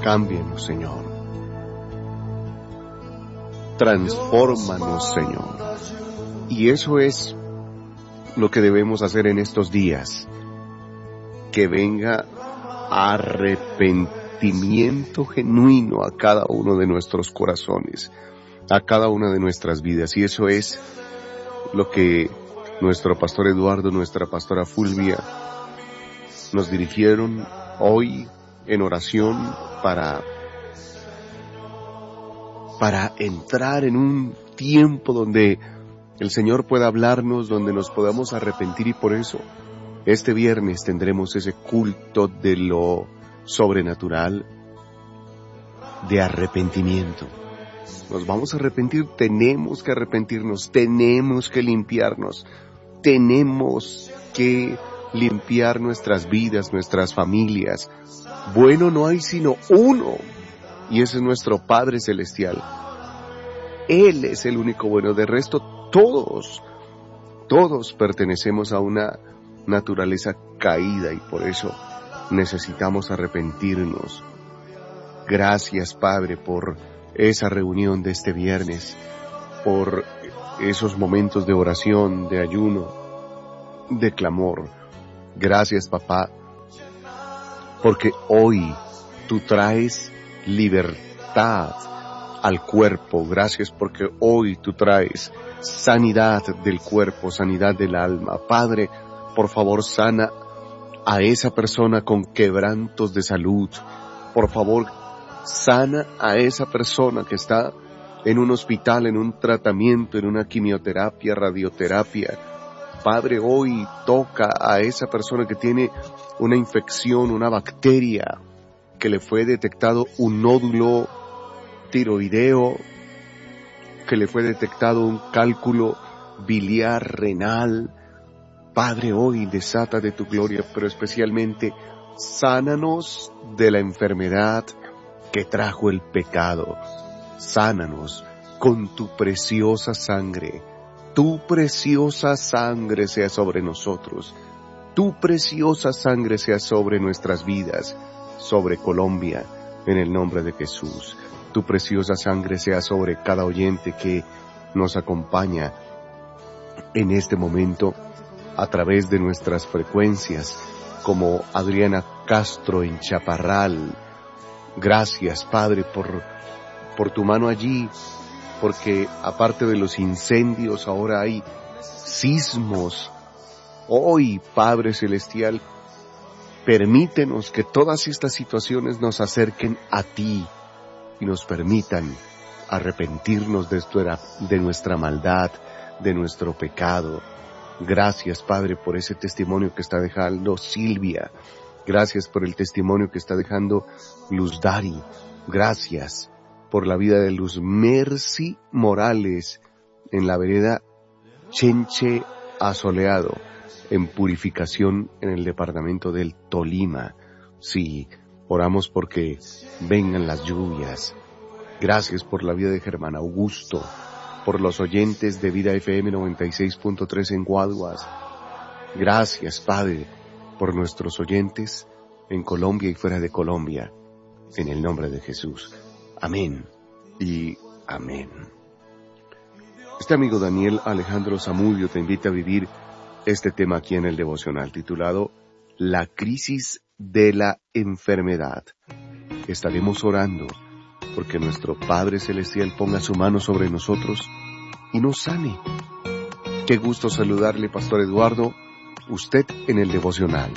Cámbianos, Señor. Transfórmanos, Señor. Y eso es lo que debemos hacer en estos días. Que venga arrepentimiento genuino a cada uno de nuestros corazones, a cada una de nuestras vidas. Y eso es lo que nuestro pastor Eduardo, nuestra pastora Fulvia, nos dirigieron hoy en oración para entrar en un tiempo donde el Señor pueda hablarnos, donde nos podamos arrepentir, y por eso este viernes tendremos ese culto de lo sobrenatural, de arrepentimiento. Nos vamos a arrepentir, tenemos que arrepentirnos, tenemos que limpiarnos, tenemos que limpiar nuestras vidas, nuestras familias. Bueno no hay sino uno, y ese es nuestro Padre Celestial. Él es el único bueno. De resto, todos pertenecemos a una naturaleza caída, y por eso necesitamos arrepentirnos. Gracias, Padre, por esa reunión de este viernes, por esos momentos de oración, de ayuno, de clamor. Gracias, Papá, porque hoy tú traes libertad al cuerpo. Gracias porque hoy tú traes sanidad del cuerpo, sanidad del alma. Padre, por favor, sana a esa persona con quebrantos de salud. Por favor, sana a esa persona que está en un hospital, en un tratamiento, en una quimioterapia, radioterapia. Padre, hoy toca a esa persona que tiene una infección, una bacteria, que le fue detectado un nódulo tiroideo, que le fue detectado un cálculo biliar renal. Padre, hoy desata de tu gloria, pero especialmente sánanos de la enfermedad que trajo el pecado. Sánanos con tu preciosa sangre. Tu preciosa sangre sea sobre nosotros. Tu preciosa sangre sea sobre nuestras vidas, sobre Colombia, en el nombre de Jesús. Tu preciosa sangre sea sobre cada oyente que nos acompaña en este momento a través de nuestras frecuencias, como Adriana Castro en Chaparral. Gracias, Padre, por tu mano allí, porque aparte de los incendios ahora hay sismos. Hoy, Padre Celestial, permítenos que todas estas situaciones nos acerquen a ti y nos permitan arrepentirnos de nuestra maldad, de nuestro pecado. Gracias, Padre, por ese testimonio que está dejando Silvia. Gracias por el testimonio que está dejando Luz Dari. Gracias por la vida de Luz Mercy Morales en la vereda Chenche Asoleado, en Purificación, en el departamento del Tolima. Sí, oramos porque vengan las lluvias. Gracias por la vida de Germán Augusto, por los oyentes de Vida FM 96.3 en Guaduas. Gracias, Padre, por nuestros oyentes en Colombia y fuera de Colombia, en el nombre de Jesús. Amén y amén. Este amigo Daniel Alejandro Zamudio te invita a vivir este tema aquí en el devocional, titulado La crisis de la enfermedad. Estaremos orando porque nuestro Padre Celestial ponga su mano sobre nosotros y nos sane. Qué gusto saludarle, Pastor Eduardo, usted en el devocional.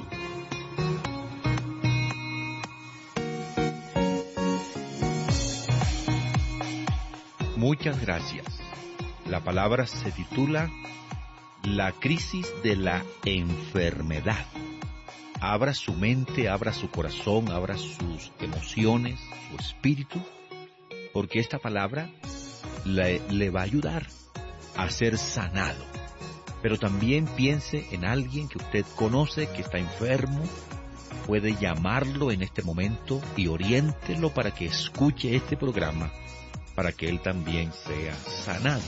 Muchas gracias. La palabra se titula La crisis de la enfermedad. Abra su mente, abra su corazón, abra sus emociones, su espíritu, porque esta palabra le va a ayudar a ser sanado. Pero también piense en alguien que usted conoce que está enfermo. Puede llamarlo en este momento y oriéntelo para que escuche este programa, para que él también sea sanado.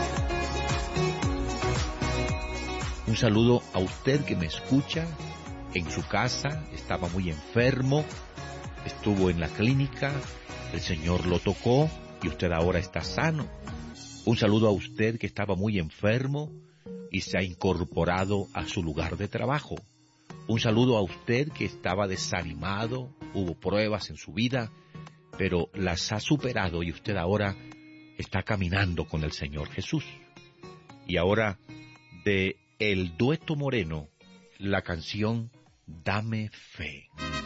Un saludo a usted que me escucha en su casa, estaba muy enfermo, estuvo en la clínica, el Señor lo tocó y usted ahora está sano. Un saludo a usted que estaba muy enfermo y se ha incorporado a su lugar de trabajo. Un saludo a usted que estaba desanimado, hubo pruebas en su vida, pero las ha superado y usted ahora está caminando con el Señor Jesús. Y ahora, de El Dueto Moreno, la canción Dame Fe.